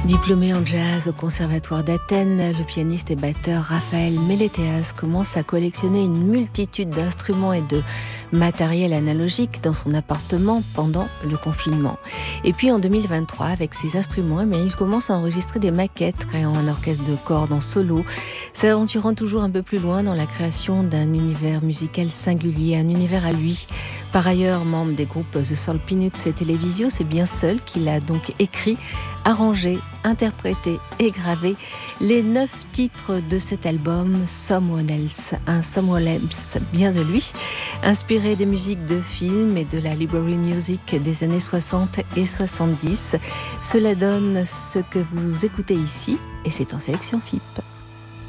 Diplômé en jazz au Conservatoire d'Athènes, le pianiste et batteur Raphaël Mellétéas commence à collectionner une multitude d'instruments et de matériel analogique dans son appartement pendant le confinement. Et puis en 2023, avec ses instruments, il commence à enregistrer des maquettes, créant un orchestre de cordes en solo, s'aventurant toujours un peu plus loin dans la création d'un univers musical singulier, un univers à lui. Par ailleurs, membre des groupes The Soul Peanuts et Televisio, c'est bien seul qu'il a donc écrit, arrangé, interprété et gravé les 9 titres de cet album Someone Else, un Someone Else bien de lui, inspiré des musiques de films et de la library music des années 60 et 70. Cela donne ce que vous écoutez ici et c'est en sélection FIP.